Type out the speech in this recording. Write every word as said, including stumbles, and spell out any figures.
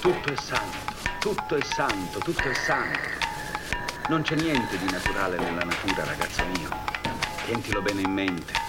Tutto è santo, tutto è santo, tutto è santo. Non c'è niente di naturale nella natura, ragazzo mio. Tientilo bene in mente.